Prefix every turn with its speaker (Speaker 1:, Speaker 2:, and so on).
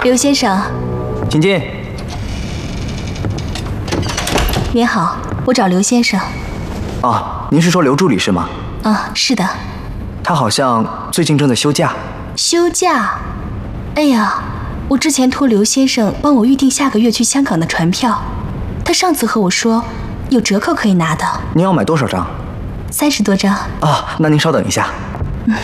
Speaker 1: 刘先生，
Speaker 2: 请进。
Speaker 1: 您好，我找刘先生。
Speaker 2: 啊，您是说刘助理是吗？
Speaker 1: 啊，是的。
Speaker 2: 他好像最近正在休假。
Speaker 1: 休假？哎呀，我之前托刘先生帮我预订下个月去香港的船票，他上次和我说有折扣可以拿的。
Speaker 2: 您要买多少张？
Speaker 1: 30多张。
Speaker 2: 啊，那您稍等一下。